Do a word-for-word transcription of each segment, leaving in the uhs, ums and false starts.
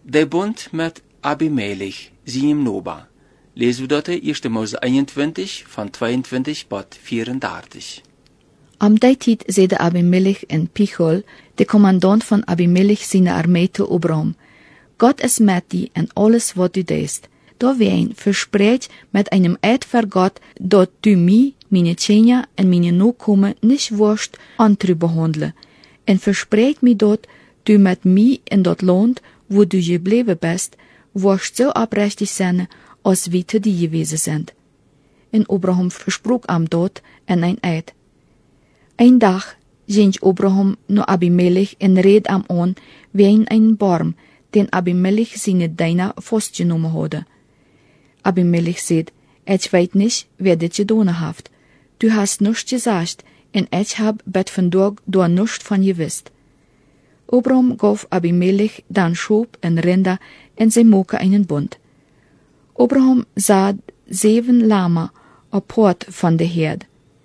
Der Bund mit Abimelech, seinem Noba. Lesen wir dort eerste Mose eenentwintig, van tweeëntwintig tot vierendertig. Am die tijd zeide Abimelech en Pichol, de commandant van Abimelech zijn armee te Abraham: Gott is met die en alles wat du deest. Da wijn verspreid met einem Eid voor Gott, dat du mij, meine Tjenia en meine Nachkommen nicht wirst antru behandelen. En verspreid mij dat du met mij in dat land, wo du gebleven bist, wirst so abrechtig zijn, als wie te die gewesen sind. En Abraham versprach am dat en ein Eid. Ein dag ging Abraham naar Abimelech en reed am aan wie een Baum, den Abimelech seine Diener vastgenomen hadden. Abimelech zei: Ich weet nicht, wer dit gedaan heeft. Du hast nichts gesagt, en ich hab bet vandaag door nichts van gewusst. Abraham gaf Abimelech dan Schop en Rinder en zij maken einen Bund. Abraham sah zeven Lama apart van de herd.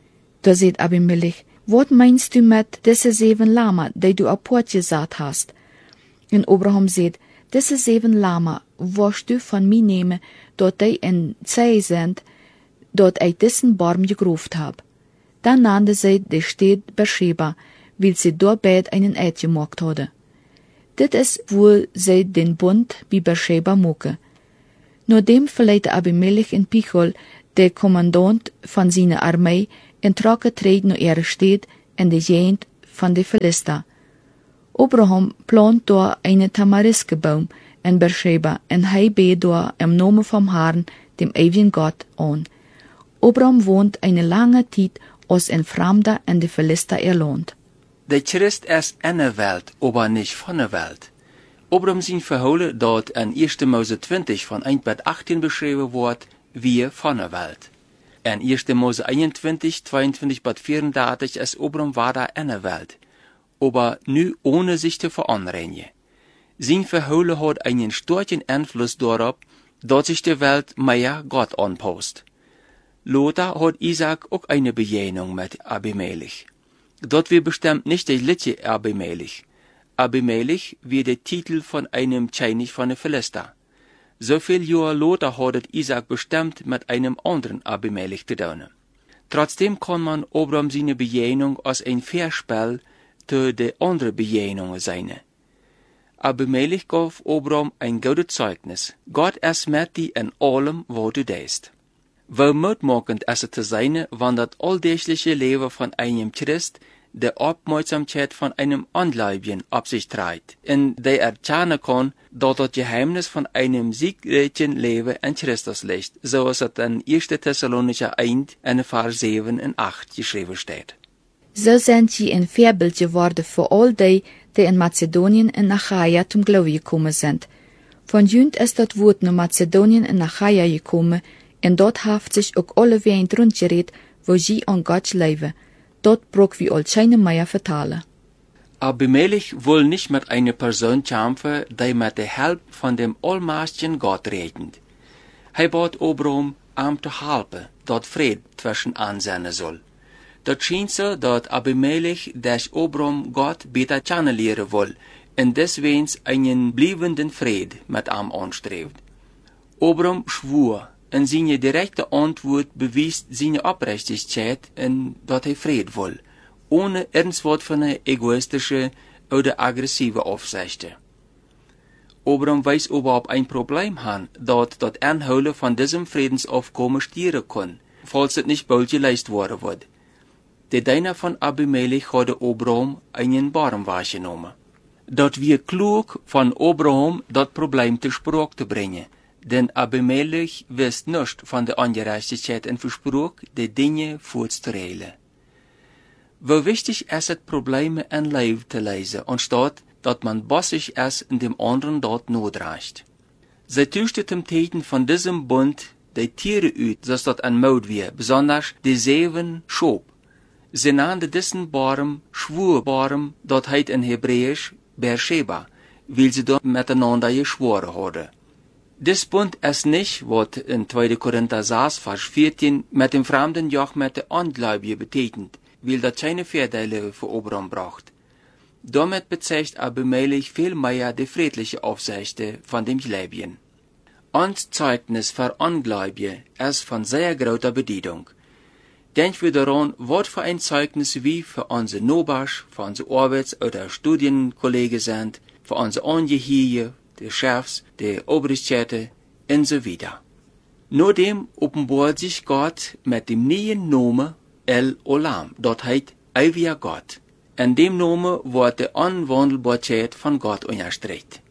Da zei Abimelech: Wat meinst du met deze zeven Lama, die du apart gesaat hast? En Abraham zei: Deze zeven Lama wirst du van mij nemen, dat die in zij zijn, dat ik diesen Baum gegroofd heb. Dan nannte zij de stad Beersheba, weil sie dort einen Eid gemacht hadden. Dit is wo zij den Bund bij Beersheba maken. Nadem verleidde Abimelech en Pichol, de commandant van zijn armee, en trokken treed naar ihre stad en de gegend van de Philister. Abraham plant daar een Tamariskeboom in Beersheba en hij beet daar im Namen vom Herrn, dem ewigen Gott, aan. Abraham woont eine lange tijd als een Fremder in de Philister erland. Der Christ ist in der Welt, aber nicht von der Welt. Abraham zijn verholen dat in eerste Mose twintig van één tot achttien beschreven wordt, wie von der Welt. In eerste Mose eenentwintig, tweeëntwintig tot vierendertig ist Abraham war da in der Welt, aber nu ohne sich zu veranreinigen. Zijn verholen hat einen starken Einfluss darauf, dass sich die Welt mehr Gott anpasst. Lothar hat Isaac auch eine Begegnung mit Abimelech. Dort wird bestimmt nicht der letzte Abimelech. Abimelech wird der Titel von einem König von den Philister. So viel Jahre Lothar hat Isaac bestimmt mit einem anderen Abimelech zu tun. Trotzdem kann man Abraham seine Begegnung als ein Verspiel zu den anderen Begegnungen sehen. Abimelech gab Abraham ein gutes Zeugnis. Gott ist mit dir in allem, was du denkst. Wie mutmachend ist es zu sein, wenn das alldächliche Leben von einem Christ die Aufmerksamkeit von einem Ungläubigen auf sich trägt, in der er erkennen kann, dass das Geheimnis von einem siegreichen Leben in Christus liegt, so es in eerste Thessalonicher eins, in Vers sieben und acht geschrieben steht. So sind sie ein Vorbild geworden für all die, die in Mazedonien und Achaia zum Glauben gekommen sind. Von Jünd ist das Wort nach Mazedonien und Achaia gekommen, und dort haft sich auch alle wie ein rundgeredet, wo sie an Gott leben. Dort braucht wie all keine mehr vertalen. Abimelech will nicht mit einer Person kämpfen, die mit der Hilfe von dem allmächtigen Gott redet. Er bat Abraham, ihm zu helfen, dass Fried zwischen ansehen soll. Das scheint so, dass Abimelech durch Abraham Gott besser kennenlernen will und deswegen einen bleibenden Fried mit ihm anstrebt. Abraham schwur, und seine direkte Antwort bewies seine Aufrichtigkeit und dass er Fried will, ohne irgendwas von einer egoistischen oder aggressiven Aufsicht. Abraham weiß aber ob ein Problem an, dass das Anholen von diesem Friedensaufkommen stieren kann, falls es nicht bald geleistet worden wird. Der Diener von Abimelech hatte Abraham einen Baum wahrgenommen. Dat wir klug von Abraham das Problem zur Sprache zu bringen, denn Abimelech wist nicht von der Ungerechtigkeit und versprach, die Dinge vorzustellen. Wie wichtig ist es, Probleme in Leben zu lesen, anstatt dass man bossig ist und dem anderen dort notreicht. Sie tüchte dem Täten von diesem Bund die Tiere uit, dass das ein Maut wird, besonders die sieben Schob. Sie nannten diesen Baum Schwurbaum, dort heißt in Hebräisch Beersheba, weil sie dort miteinander geschworen hadden. Dies Bund ist nicht, was in zweiter Korinther sechs, Vers vierzehn, mit dem fremden Joch mit der Ungläubigen betätigt, weil das keine Vorteile für Abraham braucht. Damit bezeigt Abimelech viel mehr die friedliche Aufsicht von dem Leben. Ons Zeugnis für Ungläubige ist von sehr großer Bedeutung. Denk wir daran, was für ein Zeugnis wir für unsere Nachbarn, für unsere Arbeits- oder Studienkollegen sind, für unsere Angehörige, die Chefs, die Obrigkeiten und so weiter. Nur dem offenbart sich Gott mit dem neuen Namen El Olam, dort heißt ewiger Gott. In dem Namen wird die Unwandelbarkeit von Gott unterstreicht.